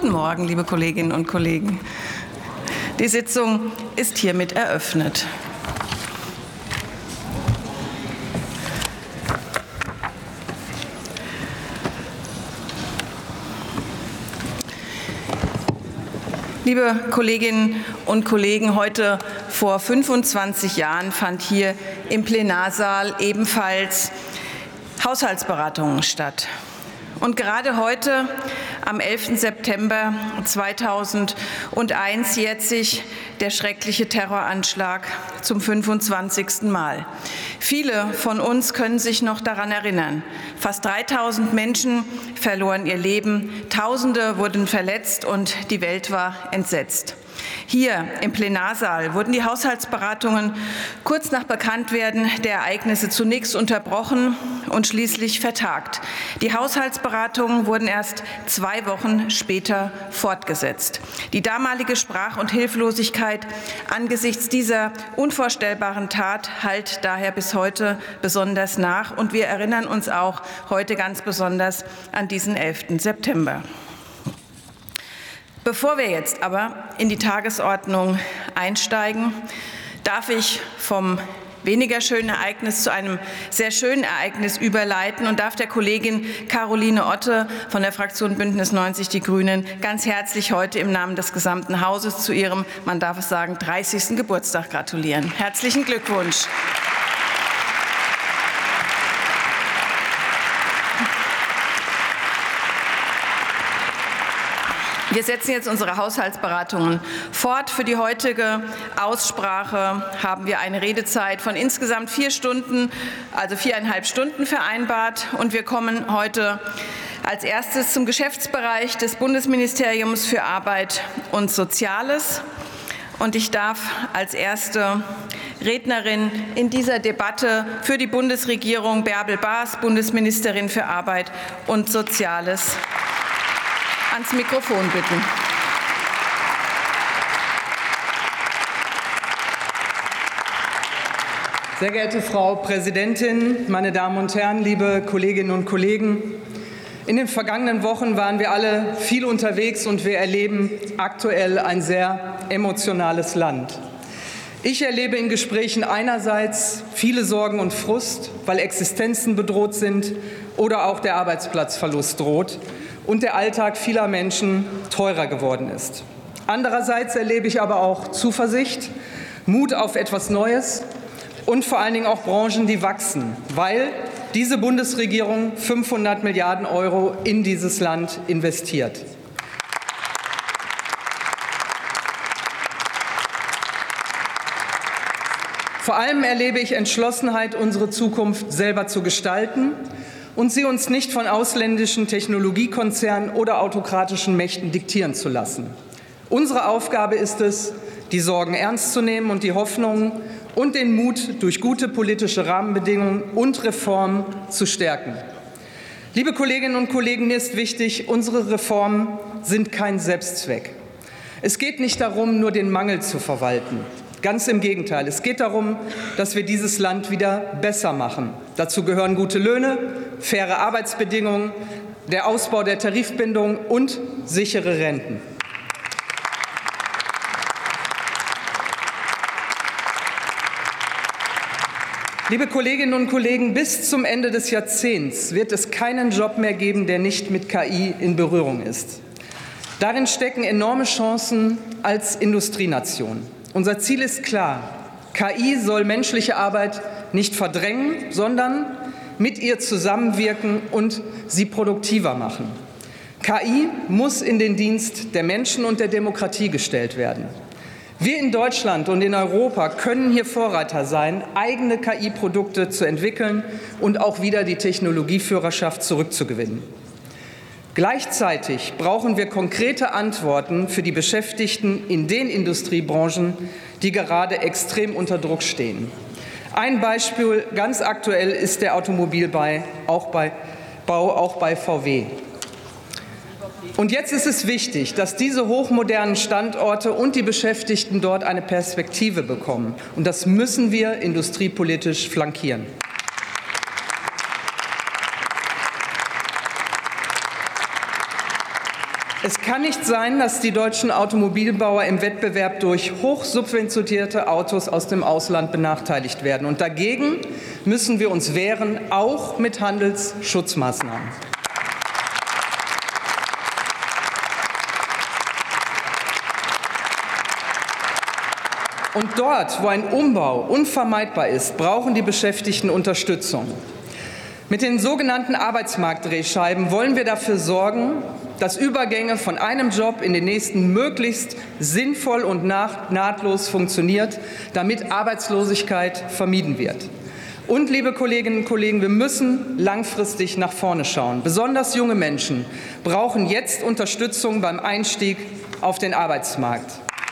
Guten Morgen, liebe Kolleginnen und Kollegen. Die Sitzung ist hiermit eröffnet. Liebe Kolleginnen und Kollegen, heute vor 25 Jahren fand hier im Plenarsaal ebenfalls Haushaltsberatungen statt. Und gerade heute, am 11. September 2001, jährt sich der schreckliche Terroranschlag zum 25. Mal. Viele von uns können sich noch daran erinnern. Fast 3.000 Menschen verloren ihr Leben, Tausende wurden verletzt und die Welt war entsetzt. Hier im Plenarsaal wurden die Haushaltsberatungen kurz nach Bekanntwerden der Ereignisse zunächst unterbrochen und schließlich vertagt. Die Haushaltsberatungen wurden erst 2 Wochen später fortgesetzt. Die damalige Sprach- und Hilflosigkeit angesichts dieser unvorstellbaren Tat hallt daher bis heute besonders nach. Und wir erinnern uns auch heute ganz besonders an diesen 11. September. Bevor wir jetzt aber in die Tagesordnung einsteigen, darf ich vom weniger schönen Ereignis zu einem sehr schönen Ereignis überleiten und darf der Kollegin Caroline Otte von der Fraktion Bündnis 90 Die Grünen ganz herzlich heute im Namen des gesamten Hauses zu ihrem, man darf es sagen, 30. Geburtstag gratulieren. Herzlichen Glückwunsch. Wir setzen jetzt unsere Haushaltsberatungen fort. Für die heutige Aussprache haben wir eine Redezeit von insgesamt 4 Stunden, also 4,5 Stunden vereinbart. Und wir kommen heute als erstes zum Geschäftsbereich des Bundesministeriums für Arbeit und Soziales. Und ich darf als erste Rednerin in dieser Debatte für die Bundesregierung Bärbel Baas, Bundesministerin für Arbeit und Soziales, ans Mikrofon bitten. Sehr geehrte Frau Präsidentin, meine Damen und Herren, liebe Kolleginnen und Kollegen! In den vergangenen Wochen waren wir alle viel unterwegs und wir erleben aktuell ein sehr emotionales Land. Ich erlebe in Gesprächen einerseits viele Sorgen und Frust, weil Existenzen bedroht sind oder auch der Arbeitsplatzverlust droht und der Alltag vieler Menschen teurer geworden ist. Andererseits erlebe ich aber auch Zuversicht, Mut auf etwas Neues und vor allen Dingen auch Branchen, die wachsen, weil diese Bundesregierung 500 Milliarden € in dieses Land investiert. Vor allem erlebe ich Entschlossenheit, unsere Zukunft selber zu gestalten und sie uns nicht von ausländischen Technologiekonzernen oder autokratischen Mächten diktieren zu lassen. Unsere Aufgabe ist es, die Sorgen ernst zu nehmen und die Hoffnungen und den Mut durch gute politische Rahmenbedingungen und Reformen zu stärken. Liebe Kolleginnen und Kollegen, mir ist wichtig, unsere Reformen sind kein Selbstzweck. Es geht nicht darum, nur den Mangel zu verwalten. Ganz im Gegenteil. Es geht darum, dass wir dieses Land wieder besser machen. Dazu gehören gute Löhne, faire Arbeitsbedingungen, der Ausbau der Tarifbindung und sichere Renten. Liebe Kolleginnen und Kollegen, bis zum Ende des Jahrzehnts wird es keinen Job mehr geben, der nicht mit KI in Berührung ist. Darin stecken enorme Chancen als Industrienation. Unser Ziel ist klar. KI soll menschliche Arbeit nicht verdrängen, sondern mit ihr zusammenwirken und sie produktiver machen. KI muss in den Dienst der Menschen und der Demokratie gestellt werden. Wir in Deutschland und in Europa können hier Vorreiter sein, eigene KI-Produkte zu entwickeln und auch wieder die Technologieführerschaft zurückzugewinnen. Gleichzeitig brauchen wir konkrete Antworten für die Beschäftigten in den Industriebranchen, die gerade extrem unter Druck stehen. Ein Beispiel ganz aktuell ist der Automobilbau, auch bei VW. Und jetzt ist es wichtig, dass diese hochmodernen Standorte und die Beschäftigten dort eine Perspektive bekommen. Und das müssen wir industriepolitisch flankieren. Es kann nicht sein, dass die deutschen Automobilbauer im Wettbewerb durch hochsubventionierte Autos aus dem Ausland benachteiligt werden. Und dagegen müssen wir uns wehren, auch mit Handelsschutzmaßnahmen. Und dort, wo ein Umbau unvermeidbar ist, brauchen die Beschäftigten Unterstützung. Mit den sogenannten Arbeitsmarktdrehscheiben wollen wir dafür sorgen, dass Übergänge von einem Job in den nächsten möglichst sinnvoll und nahtlos funktioniert, damit Arbeitslosigkeit vermieden wird. Und, liebe Kolleginnen und Kollegen, wir müssen langfristig nach vorne schauen. Besonders junge Menschen brauchen jetzt Unterstützung beim Einstieg auf den Arbeitsmarkt.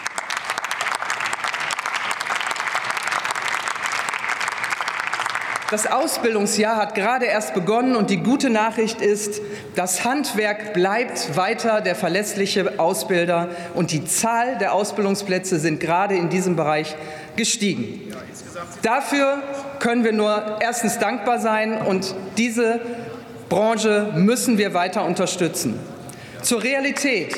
Das Ausbildungsjahr hat gerade erst begonnen und die gute Nachricht ist, das Handwerk bleibt weiter der verlässliche Ausbilder und die Zahl der Ausbildungsplätze sind gerade in diesem Bereich gestiegen. Dafür können wir nur erstens dankbar sein und diese Branche müssen wir weiter unterstützen. Zur Realität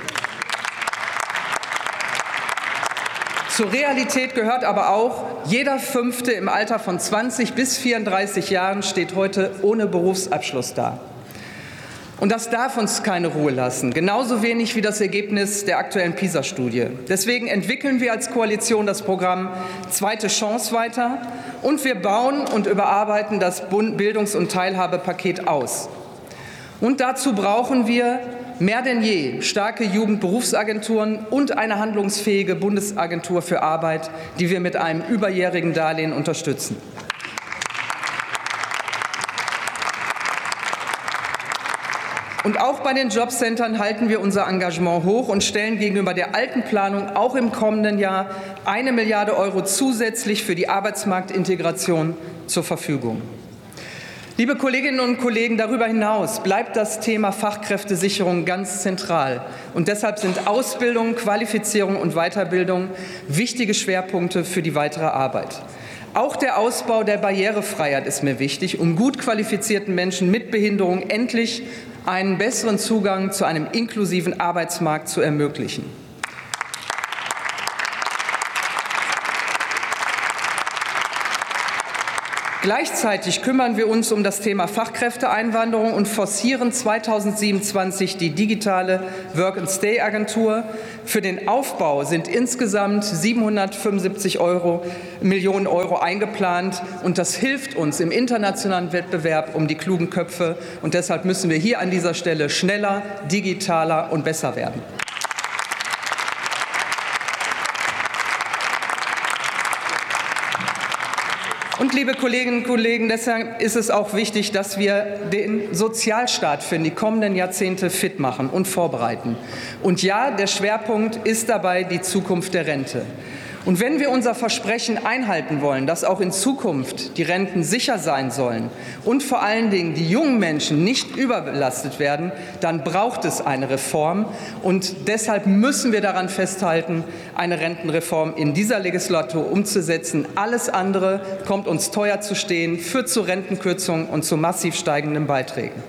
gehört aber auch, jeder Fünfte im Alter von 20 bis 34 Jahren steht heute ohne Berufsabschluss da. Und das darf uns keine Ruhe lassen, genauso wenig wie das Ergebnis der aktuellen PISA-Studie. Deswegen entwickeln wir als Koalition das Programm Zweite Chance weiter und wir bauen und überarbeiten das Bildungs- und Teilhabepaket aus. Und dazu brauchen wir mehr denn je starke Jugendberufsagenturen und eine handlungsfähige Bundesagentur für Arbeit, die wir mit einem überjährigen Darlehen unterstützen. Und auch bei den Jobcentern halten wir unser Engagement hoch und stellen gegenüber der alten Planung auch im kommenden Jahr 1 Milliarde € zusätzlich für die Arbeitsmarktintegration zur Verfügung. Liebe Kolleginnen und Kollegen, darüber hinaus bleibt das Thema Fachkräftesicherung ganz zentral. Und deshalb sind Ausbildung, Qualifizierung und Weiterbildung wichtige Schwerpunkte für die weitere Arbeit. Auch der Ausbau der Barrierefreiheit ist mir wichtig, um gut qualifizierten Menschen mit Behinderung endlich einen besseren Zugang zu einem inklusiven Arbeitsmarkt zu ermöglichen. Gleichzeitig kümmern wir uns um das Thema Fachkräfteeinwanderung und forcieren 2027 die digitale Work-and-Stay-Agentur. Für den Aufbau sind insgesamt 775 Millionen € eingeplant. Und das hilft uns im internationalen Wettbewerb um die klugen Köpfe. Und deshalb müssen wir hier an dieser Stelle schneller, digitaler und besser werden. Und, liebe Kolleginnen und Kollegen, deshalb ist es auch wichtig, dass wir den Sozialstaat für die kommenden Jahrzehnte fit machen und vorbereiten. Und ja, der Schwerpunkt ist dabei die Zukunft der Rente. Und wenn wir unser Versprechen einhalten wollen, dass auch in Zukunft die Renten sicher sein sollen und vor allen Dingen die jungen Menschen nicht überbelastet werden, dann braucht es eine Reform. Und deshalb müssen wir daran festhalten, eine Rentenreform in dieser Legislatur umzusetzen. Alles andere kommt uns teuer zu stehen, führt zu Rentenkürzungen und zu massiv steigenden Beiträgen.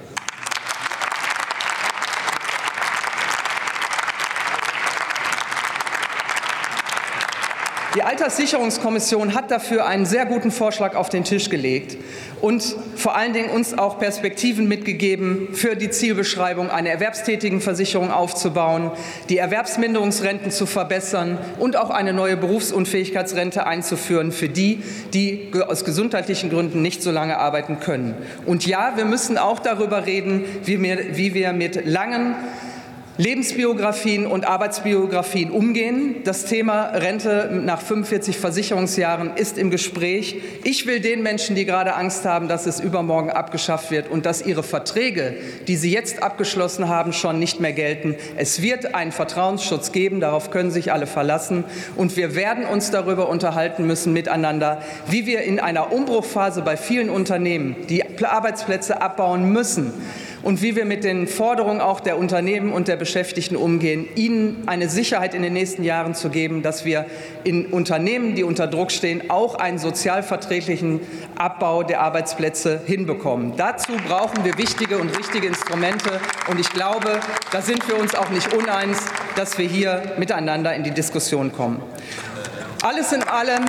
Die Alterssicherungskommission hat dafür einen sehr guten Vorschlag auf den Tisch gelegt und vor allen Dingen uns auch Perspektiven mitgegeben, für die Zielbeschreibung eine Erwerbstätigenversicherung aufzubauen, die Erwerbsminderungsrenten zu verbessern und auch eine neue Berufsunfähigkeitsrente einzuführen für die, die aus gesundheitlichen Gründen nicht so lange arbeiten können. Und ja, wir müssen auch darüber reden, wie wir mit langen Lebensbiografien und Arbeitsbiografien umgehen. Das Thema Rente nach 45 Versicherungsjahren ist im Gespräch. Ich will den Menschen, die gerade Angst haben, dass es übermorgen abgeschafft wird und dass ihre Verträge, die sie jetzt abgeschlossen haben, schon nicht mehr gelten. Es wird einen Vertrauensschutz geben, darauf können sich alle verlassen. Und wir werden uns darüber unterhalten müssen miteinander, wie wir in einer Umbruchphase bei vielen Unternehmen die Arbeitsplätze abbauen müssen und wie wir mit den Forderungen auch der Unternehmen und der Beschäftigten umgehen, ihnen eine Sicherheit in den nächsten Jahren zu geben, dass wir in Unternehmen, die unter Druck stehen, auch einen sozialverträglichen Abbau der Arbeitsplätze hinbekommen. Dazu brauchen wir wichtige und richtige Instrumente, und ich glaube, da sind wir uns auch nicht uneins, dass wir hier miteinander in die Diskussion kommen. Alles in allem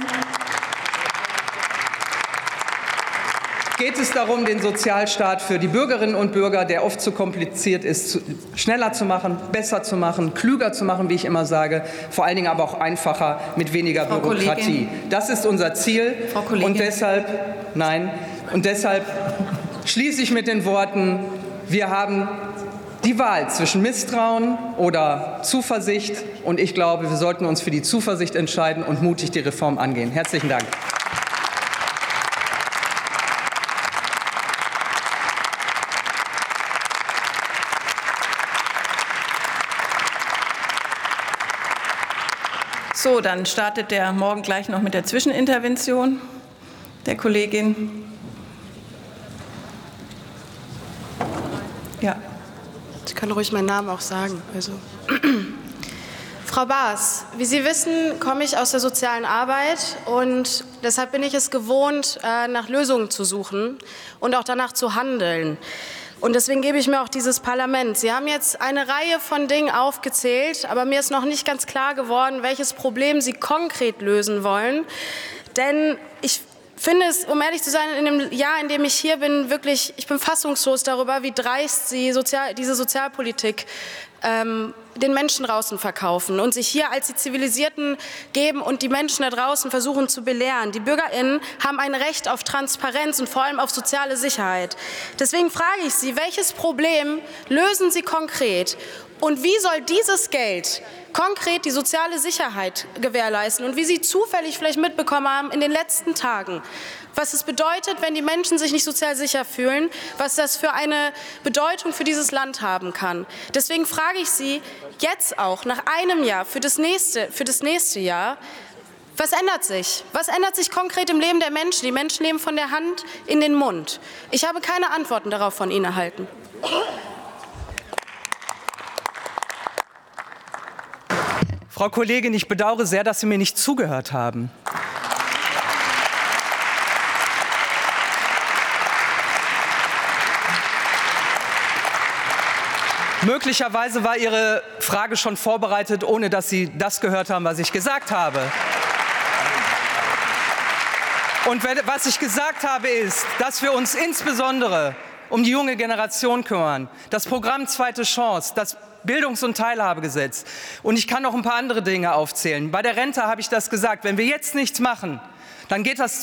geht es darum, den Sozialstaat für die Bürgerinnen und Bürger, der oft zu kompliziert ist, schneller zu machen, besser zu machen, klüger zu machen, wie ich immer sage, vor allen Dingen aber auch einfacher mit weniger Frau Bürokratie. Kollegin. Das ist unser Ziel. Frau Kollegin. Und deshalb schließe ich mit den Worten: Wir haben die Wahl zwischen Misstrauen oder Zuversicht, und ich glaube, wir sollten uns für die Zuversicht entscheiden und mutig die Reform angehen. Herzlichen Dank. So, dann startet der morgen gleich noch mit der Zwischenintervention der Kollegin. Ja. Ich kann ruhig meinen Namen auch sagen. Also. Frau Baas, wie Sie wissen, komme ich aus der sozialen Arbeit, und deshalb bin ich es gewohnt, nach Lösungen zu suchen und auch danach zu handeln. Und deswegen gebe ich mir auch dieses Parlament. Sie haben jetzt eine Reihe von Dingen aufgezählt, aber mir ist noch nicht ganz klar geworden, welches Problem Sie konkret lösen wollen. Denn ich finde es, um ehrlich zu sein, in dem Jahr, in dem ich hier bin, wirklich, ich bin fassungslos darüber, wie dreist Sie diese Sozialpolitik den Menschen draußen verkaufen und sich hier als die Zivilisierten geben und die Menschen da draußen versuchen zu belehren. Die BürgerInnen haben ein Recht auf Transparenz und vor allem auf soziale Sicherheit. Deswegen frage ich Sie, welches Problem lösen Sie konkret? Und wie soll dieses Geld konkret die soziale Sicherheit gewährleisten? Und wie Sie zufällig vielleicht mitbekommen haben in den letzten Tagen, was es bedeutet, wenn die Menschen sich nicht sozial sicher fühlen, was das für eine Bedeutung für dieses Land haben kann. Deswegen frage ich Sie jetzt auch nach einem Jahr für das nächste Jahr: Was ändert sich? Was ändert sich konkret im Leben der Menschen? Die Menschen leben von der Hand in den Mund. Ich habe keine Antworten darauf von Ihnen erhalten. Frau Kollegin, ich bedauere sehr, dass Sie mir nicht zugehört haben. Möglicherweise war Ihre Frage schon vorbereitet, ohne dass Sie das gehört haben, was ich gesagt habe. Und was ich gesagt habe, ist, dass wir uns insbesondere um die junge Generation kümmern. Das Programm Zweite Chance, das Bildungs- und Teilhabegesetz. Und ich kann noch ein paar andere Dinge aufzählen. Bei der Rente habe ich das gesagt. Wenn wir jetzt nichts machen, dann geht das